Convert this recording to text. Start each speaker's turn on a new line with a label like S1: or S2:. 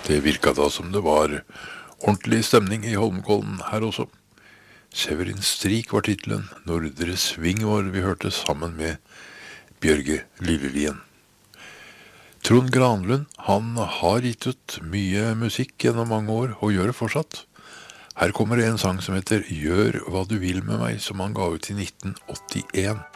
S1: Det virka da som det var ordentlig stemning i Holmenkollen her også. Severin Strik var titelen, Nordre Sving var vi hørte sammen med Bjørge Lillelien. Trond Granlund, han har gitt ut mye musikk gjennom mange år, og gjør det fortsatt. Her kommer det en sang som heter Gjør hva du vil med meg, som han ga ut i 1981.